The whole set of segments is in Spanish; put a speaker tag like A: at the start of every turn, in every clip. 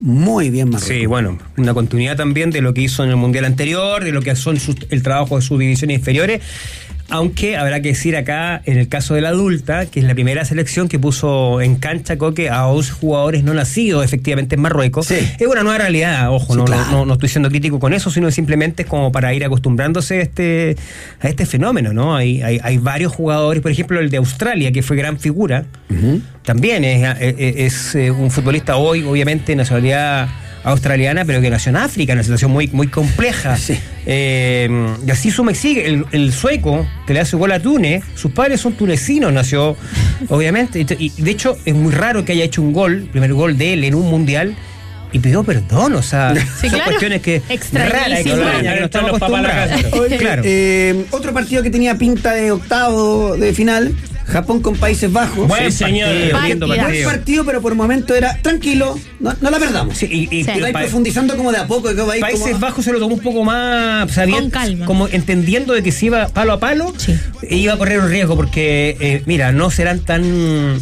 A: muy bien Marruecos.
B: Sí, bueno, una continuidad también de lo que hizo en el Mundial anterior, de lo que son el trabajo de sus divisiones inferiores. Aunque habrá que decir acá, en el caso de la adulta, que es la primera selección que puso en cancha Coque a 11 jugadores no nacidos efectivamente en Marruecos. Sí. Es una nueva realidad, ojo, sí, no estoy siendo crítico con eso, sino simplemente es como para ir acostumbrándose a este fenómeno, ¿no? Hay varios jugadores, por ejemplo, el de Australia, que fue gran figura, también es un futbolista hoy, obviamente, de nacionalidad australiana, pero que nació en África, en una situación muy, muy compleja. Sí. Y así suma y sigue. El sueco que le hace gol a Túnez, sus padres son tunecinos, nació, obviamente. Y de hecho, es muy raro que haya hecho un gol, el primer gol de él en un mundial, y pidió perdón, o sea, sí, son cuestiones que raras, que no estamos acostumbrados.
A: Claro. Otro partido que tenía pinta de octavo de final, Japón con Países Bajos.
B: Buen señor,
A: buen partido, pero por momento era tranquilo, no la perdamos.
B: Sí, y
A: vais profundizando como de a poco.
B: Países Bajos se lo tomó un poco más,
C: con calma,
B: como entendiendo de que si iba palo a palo, iba a correr un riesgo, porque mira, no serán tan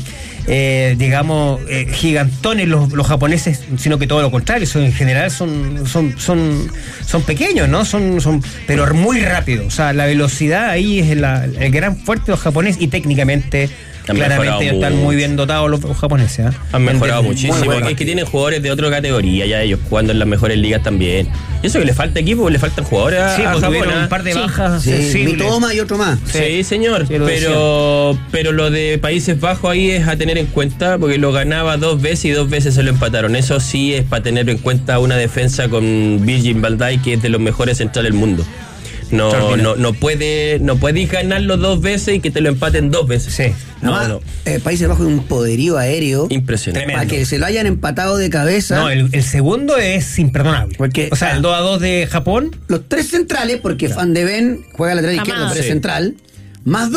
B: gigantones los japoneses, sino que todo lo contrario, en general son pequeños, ¿no? Pero muy rápidos. O sea, la velocidad ahí es el gran fuerte de los japoneses, y técnicamente claramente están muy bien dotados los japoneses.
D: Han mejorado muchísimo, porque es que tienen jugadores de otra categoría ya ellos, jugando en las mejores ligas también. Y eso que le falta equipo, le faltan jugadores a Japón.
B: Un par de bajas.
A: Mi toma y otro más.
D: Sí, señor. Pero lo de Países Bajos ahí es a tener en cuenta, porque lo ganaba 2 veces y 2 veces se lo empataron. Eso sí es para tener en cuenta una defensa con Virgil van Dijk, que es de los mejores centrales del mundo. No puedes ganarlo 2 veces y que te lo empaten 2 veces.
A: Sí. Países Bajos es un poderío aéreo
D: impresionante.
A: Para que se lo hayan empatado de cabeza.
B: No, el segundo es imperdonable. Porque, o sea, el 2-2 de Japón.
A: Los 3 centrales, porque Van de Ven juega lateral izquierdo, pero es central. Más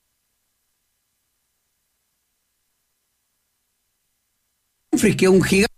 A: Dumfries, que es un gigante.